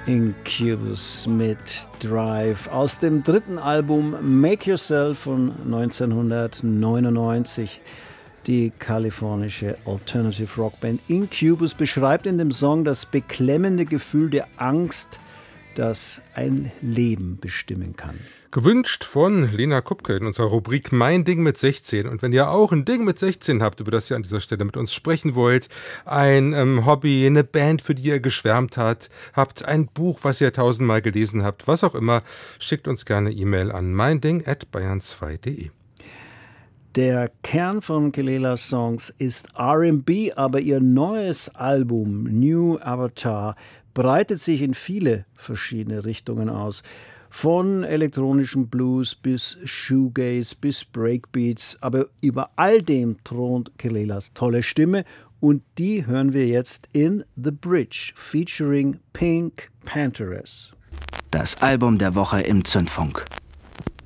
Incubus mit Drive aus dem dritten Album Make Yourself von 1999. Die kalifornische Alternative Rockband Incubus beschreibt in dem Song das beklemmende Gefühl der Angst, das ein Leben bestimmen kann. Gewünscht von Lena Kupke in unserer Rubrik Mein Ding mit 16. Und wenn ihr auch ein Ding mit 16 habt, über das ihr an dieser Stelle mit uns sprechen wollt, ein Hobby, eine Band, für die ihr geschwärmt habt, ein Buch, was ihr 1000-mal gelesen habt, was auch immer, schickt uns gerne E-Mail an meinding@bayern2.de. Der Kern von Kelelas Songs ist R&B, aber ihr neues Album New Avatar breitet sich in viele verschiedene Richtungen aus. Von elektronischem Blues bis Shoegaze bis Breakbeats. Aber über all dem thront Kelelas tolle Stimme und die hören wir jetzt in The Bridge featuring Pink Pantheress. Das Album der Woche im Zündfunk.